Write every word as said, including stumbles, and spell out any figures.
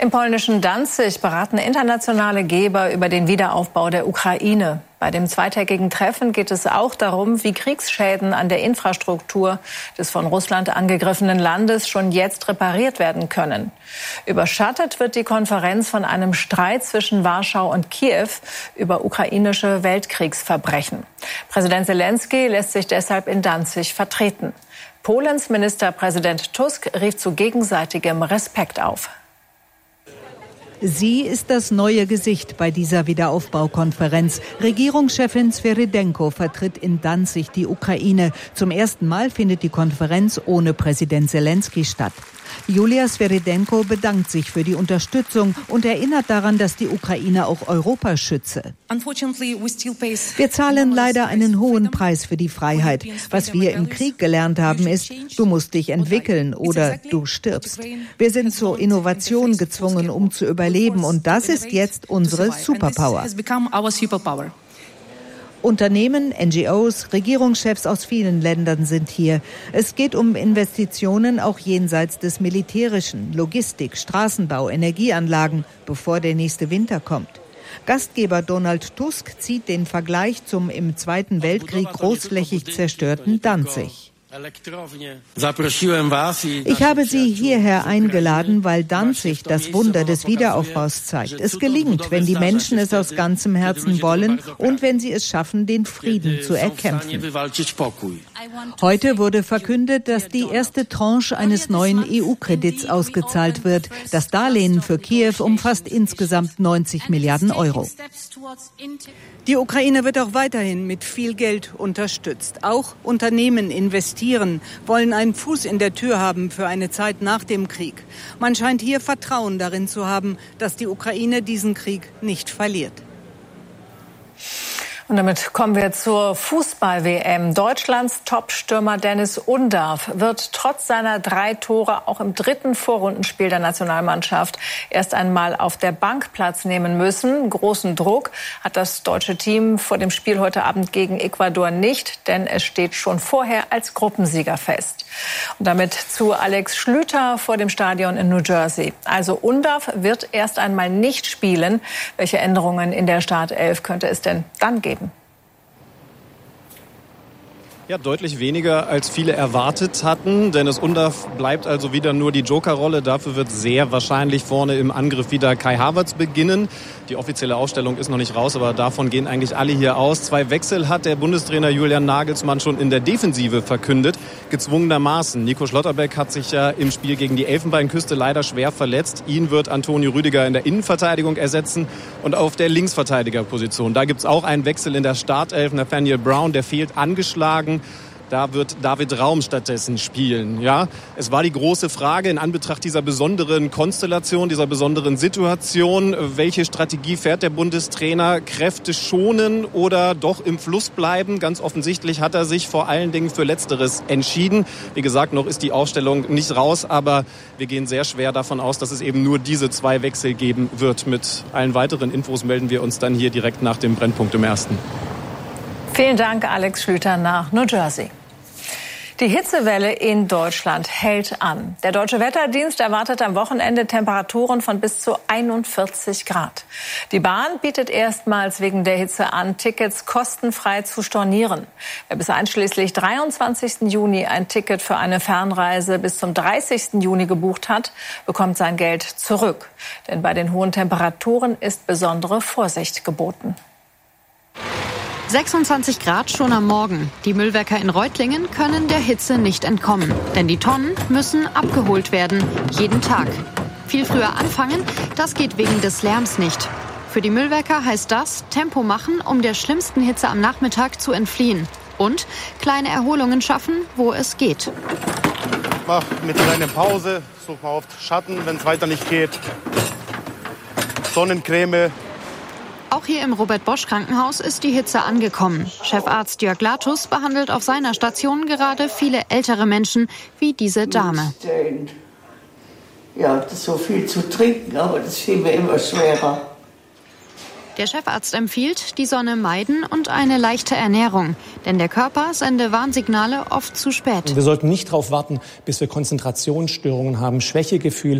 Im polnischen Danzig beraten internationale Geber über den Wiederaufbau der Ukraine. Bei dem zweitägigen Treffen geht es auch darum, wie Kriegsschäden an der Infrastruktur des von Russland angegriffenen Landes schon jetzt repariert werden können. Überschattet wird die Konferenz von einem Streit zwischen Warschau und Kiew über ukrainische Weltkriegsverbrechen. Präsident Selenskyj lässt sich deshalb in Danzig vertreten. Polens Ministerpräsident Tusk rief zu gegenseitigem Respekt auf. Sie ist das neue Gesicht bei dieser Wiederaufbaukonferenz. Regierungschefin Svyrydenko vertritt in Danzig die Ukraine. Zum ersten Mal findet die Konferenz ohne Präsident Selenskyj statt. Julia Svyrydenko bedankt sich für die Unterstützung und erinnert daran, dass die Ukraine auch Europa schütze. Wir zahlen leider einen hohen Preis für die Freiheit. Was wir im Krieg gelernt haben, ist, du musst dich entwickeln oder du stirbst. Wir sind zur Innovation gezwungen, um zu überleben, und das ist jetzt unsere Superpower. Unternehmen, N G Os, Regierungschefs aus vielen Ländern sind hier. Es geht um Investitionen auch jenseits des Militärischen, Logistik, Straßenbau, Energieanlagen, bevor der nächste Winter kommt. Gastgeber Donald Tusk zieht den Vergleich zum im Zweiten Weltkrieg großflächig zerstörten Danzig. Ich habe Sie hierher eingeladen, weil Danzig das Wunder des Wiederaufbaus zeigt. Es gelingt, wenn die Menschen es aus ganzem Herzen wollen und wenn sie es schaffen, den Frieden zu erkämpfen. Heute wurde verkündet, dass die erste Tranche eines neuen E U-Kredits ausgezahlt wird. Das Darlehen für Kiew umfasst insgesamt neunzig Milliarden Euro. Die Ukraine wird auch weiterhin mit viel Geld unterstützt. Auch Unternehmen investieren, wollen einen Fuß in der Tür haben für eine Zeit nach dem Krieg. Man scheint hier Vertrauen darin zu haben, dass die Ukraine diesen Krieg nicht verliert. Und damit kommen wir zur Fußball-W M. Deutschlands Top-Stürmer Dennis Undav wird trotz seiner drei Tore auch im dritten Vorrundenspiel der Nationalmannschaft erst einmal auf der Bank Platz nehmen müssen. Großen Druck hat das deutsche Team vor dem Spiel heute Abend gegen Ecuador nicht, denn es steht schon vorher als Gruppensieger fest. Und damit zu Alex Schlüter vor dem Stadion in New Jersey. Also Undav wird erst einmal nicht spielen. Welche Änderungen in der Startelf könnte es denn dann geben? Ja, deutlich weniger, als viele erwartet hatten. Dennis Undav bleibt also wieder nur die Jokerrolle. Dafür wird sehr wahrscheinlich vorne im Angriff wieder Kai Havertz beginnen. Die offizielle Aufstellung ist noch nicht raus, aber davon gehen eigentlich alle hier aus. Zwei Wechsel hat der Bundestrainer Julian Nagelsmann schon in der Defensive verkündet. Gezwungenermaßen. Nico Schlotterbeck hat sich ja im Spiel gegen die Elfenbeinküste leider schwer verletzt. Ihn wird Antonio Rüdiger in der Innenverteidigung ersetzen und auf der Linksverteidigerposition. Da gibt's auch einen Wechsel in der Startelf. Nathaniel Brown, der fehlt angeschlagen. Da wird David Raum stattdessen spielen. Ja, es war die große Frage in Anbetracht dieser besonderen Konstellation, dieser besonderen Situation. Welche Strategie fährt der Bundestrainer? Kräfte schonen oder doch im Fluss bleiben? Ganz offensichtlich hat er sich vor allen Dingen für Letzteres entschieden. Wie gesagt, noch ist die Aufstellung nicht raus, aber wir gehen sehr schwer davon aus, dass es eben nur diese zwei Wechsel geben wird. Mit allen weiteren Infos melden wir uns dann hier direkt nach dem Brennpunkt im Ersten. Vielen Dank, Alex Schlüter nach New Jersey. Die Hitzewelle in Deutschland hält an. Der Deutsche Wetterdienst erwartet am Wochenende Temperaturen von bis zu einundvierzig Grad. Die Bahn bietet erstmals wegen der Hitze an, Tickets kostenfrei zu stornieren. Wer bis einschließlich dreiundzwanzigsten Juni ein Ticket für eine Fernreise bis zum dreißigsten Juni gebucht hat, bekommt sein Geld zurück. Denn bei den hohen Temperaturen ist besondere Vorsicht geboten. sechsundzwanzig Grad schon am Morgen. Die Müllwerker in Reutlingen können der Hitze nicht entkommen. Denn die Tonnen müssen abgeholt werden. Jeden Tag. Viel früher anfangen, das geht wegen des Lärms nicht. Für die Müllwerker heißt das, Tempo machen, um der schlimmsten Hitze am Nachmittag zu entfliehen. Und kleine Erholungen schaffen, wo es geht. Mach mit kleiner Pause, such mal oft Schatten, wenn es weiter nicht geht. Sonnencreme. Auch hier im Robert-Bosch-Krankenhaus ist die Hitze angekommen. Chefarzt Jörg Latus behandelt auf seiner Station gerade viele ältere Menschen wie diese Dame. Ja, das ist so viel zu trinken, aber das fiel mir immer schwerer. Der Chefarzt empfiehlt, die Sonne meiden und eine leichte Ernährung. Denn der Körper sende Warnsignale oft zu spät. Wir sollten nicht darauf warten, bis wir Konzentrationsstörungen haben, Schwächegefühl.